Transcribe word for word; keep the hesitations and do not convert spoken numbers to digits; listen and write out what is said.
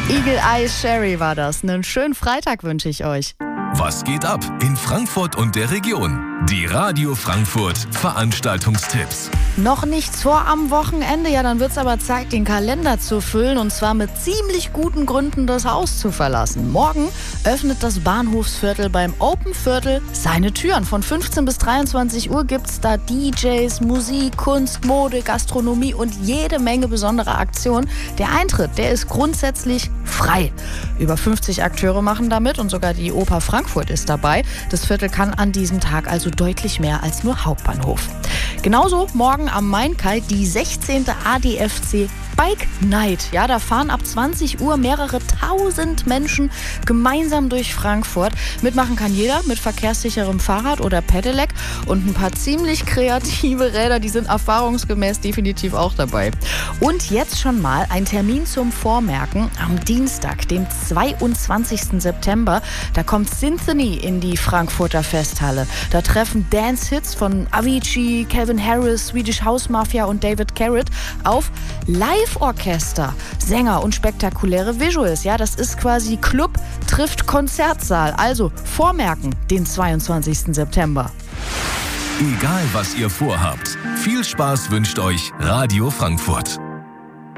Eagle Eye Cherry war das. Einen schönen Freitag wünsche ich euch. Was geht ab in Frankfurt und der Region? Die Radio Frankfurt Veranstaltungstipps. Noch nichts vor am Wochenende? Ja, dann wird's aber Zeit, den Kalender zu füllen und zwar mit ziemlich guten Gründen, das Haus zu verlassen. Morgen öffnet das Bahnhofsviertel beim Open Viertel seine Türen. Von fünfzehn bis dreiundzwanzig Uhr gibt's da D Js, Musik, Kunst, Mode, Gastronomie und jede Menge besonderer Aktionen. Der Eintritt, der ist grundsätzlich frei. Über fünfzig Akteure machen damit und sogar die Oper Frankfurt ist dabei. Das Viertel kann an diesem Tag also deutlich mehr als nur Hauptbahnhof. Genauso morgen am Main-Kai die sechzehnte A D F C Bike Night. Ja, da fahren ab zwanzig Uhr mehrere tausend Menschen gemeinsam durch Frankfurt. Mitmachen kann jeder mit verkehrssicherem Fahrrad oder Pedelec und ein paar ziemlich kreative Räder, die sind erfahrungsgemäß definitiv auch dabei. Und jetzt schon mal ein Termin zum Vormerken am Dienstag, dem zweiundzwanzigsten September. Da kommt Symphony in die Frankfurter Festhalle. Da treffen Dance-Hits von Avicii, Calvin Harris, Swedish House Mafia und David Carrot auf Live-Orchester, Sänger und spektakuläre Visuals. Ja, das ist quasi Club trifft Konzertsaal. Also vormerken, den zweiundzwanzigsten September. Egal was ihr vorhabt, viel Spaß wünscht euch Radio Frankfurt.